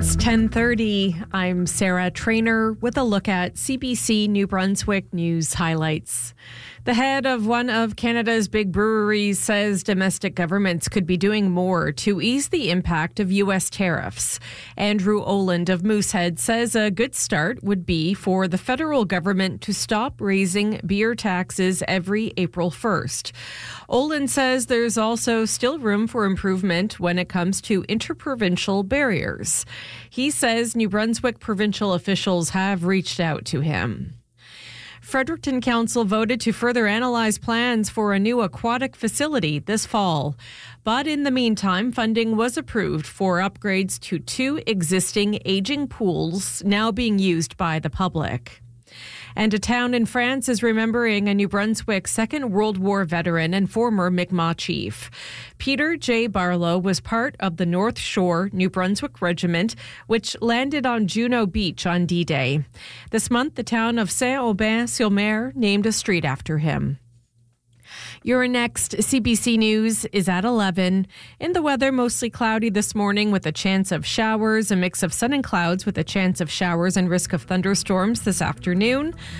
It's 10:30. I'm Sarah Trainer with a look at CBC New Brunswick news highlights. The head of one of Canada's big breweries says domestic governments could be doing more to ease the impact of U.S. tariffs. Andrew Oland of Moosehead says a good start would be for the federal government to stop raising beer taxes every April 1st. Oland says there's also still room for improvement when it comes to interprovincial barriers. He says New Brunswick provincial officials have reached out to him. Fredericton Council voted to further analyze plans for a new aquatic facility this fall. But in the meantime, funding was approved for upgrades to 2 existing aging pools now being used by the public. And a town in France is remembering a New Brunswick Second World War veteran and former Mi'kmaq chief. Peter J. Barlow was part of the North Shore New Brunswick Regiment, which landed on Juno Beach on D-Day. This month, the town of Saint-Aubin-sur-Mer named a street after him. Your next CBC News is at 11. In the weather, mostly cloudy this morning with a chance of showers, a mix of sun and clouds with a chance of showers and risk of thunderstorms this afternoon.